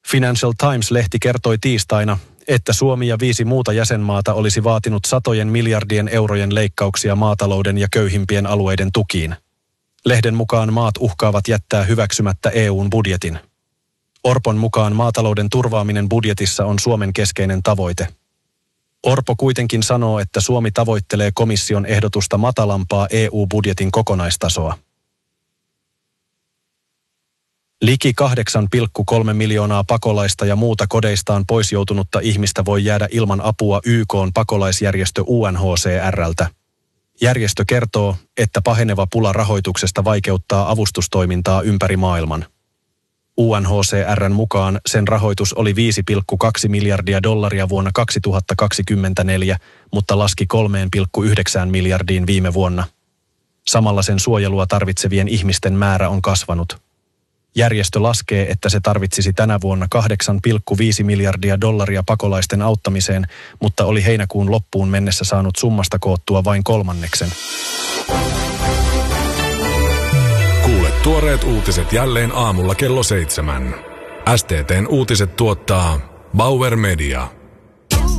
Financial Times-lehti kertoi tiistaina, että Suomi ja 5 muuta jäsenmaata olisi vaatinut satojen miljardien eurojen leikkauksia maatalouden ja köyhimpien alueiden tukiin. Lehden mukaan maat uhkaavat jättää hyväksymättä EU:n budjetin. Orpon mukaan maatalouden turvaaminen budjetissa on Suomen keskeinen tavoite. Orpo kuitenkin sanoo, että Suomi tavoittelee komission ehdotusta matalampaa EU-budjetin kokonaistasoa. Liki 8,3 miljoonaa pakolaista ja muuta kodeistaan pois joutunutta ihmistä voi jäädä ilman apua YK:n pakolaisjärjestö UNHCR:ltä. Järjestö kertoo, että paheneva pula rahoituksesta vaikeuttaa avustustoimintaa ympäri maailman. UNHCR:n mukaan sen rahoitus oli $5,2 miljardia vuonna 2024, mutta laski 3,9 miljardiin viime vuonna. Samalla sen suojelua tarvitsevien ihmisten määrä on kasvanut. Järjestö laskee, että se tarvitsisi tänä vuonna $8,5 miljardia pakolaisten auttamiseen, mutta oli heinäkuun loppuun mennessä saanut summasta koottua vain kolmanneksen. Kuule tuoreet uutiset jälleen aamulla kello 7. STT:n uutiset tuottaa Bauer Media.